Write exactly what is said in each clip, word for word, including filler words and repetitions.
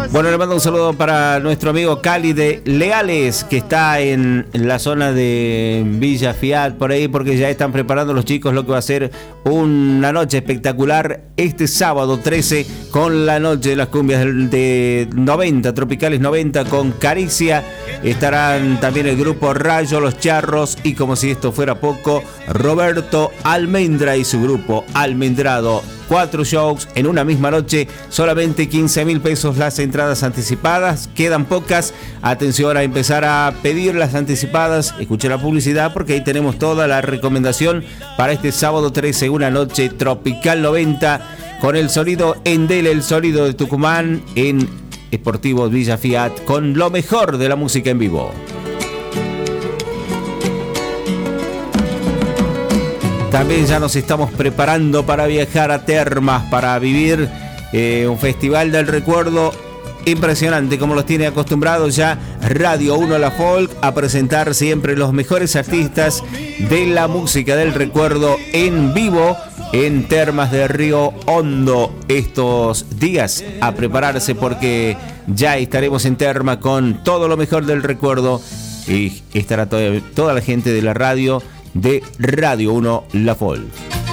Bueno, le mando un saludo para nuestro amigo Cali de Leales, que está en la zona de Villa Fiat, por ahí, porque ya están preparando los chicos lo que va a ser una noche espectacular este sábado trece, con la noche de las cumbias de noventa, Tropicales noventa, con Caricia. Estarán también el grupo Rayo, Los Charros, y como si esto fuera poco, Roberto Almendra y su grupo Almendrado. Cuatro shows en una misma noche, solamente quince mil pesos las entradas anticipadas, quedan pocas. Atención a empezar a pedir las anticipadas, escuche la publicidad porque ahí tenemos toda la recomendación para este sábado trece, una noche tropical noventa, con el sonido Endel, el sonido de Tucumán, en Esportivos Villa Fiat, con lo mejor de la música en vivo. También ya nos estamos preparando para viajar a Termas, para vivir eh, un festival del recuerdo impresionante, como los tiene acostumbrados ya Radio uno La Folk a presentar siempre los mejores artistas de la música del recuerdo en vivo en Termas de Río Hondo estos días. A prepararse porque ya estaremos en Termas con todo lo mejor del recuerdo y estará toda, toda la gente de la radio de Radio uno La Folk.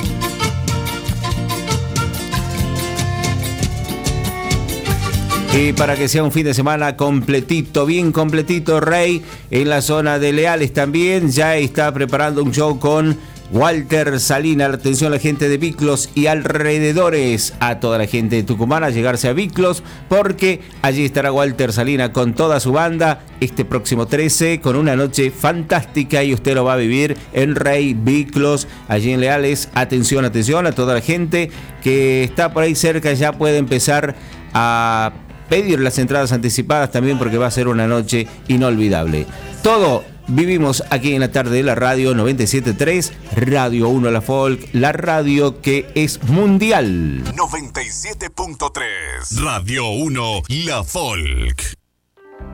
Y para que sea un fin de semana completito, bien completito, Rey, en la zona de Leales también ya está preparando un show con Walter Salina. Atención a la gente de Viclos y alrededores, a toda la gente de Tucumán a llegarse a Viclos, porque allí estará Walter Salina con toda su banda este próximo trece, con una noche fantástica, y usted lo va a vivir en Rey, Viclos, allí en Leales. Atención, atención a toda la gente que está por ahí cerca, ya puede empezar a pedir las entradas anticipadas también, porque va a ser una noche inolvidable. Todo vivimos aquí en la tarde de la radio noventa y siete punto tres, Radio uno La Folk, la radio que es mundial. noventa y siete punto tres, Radio uno La Folk.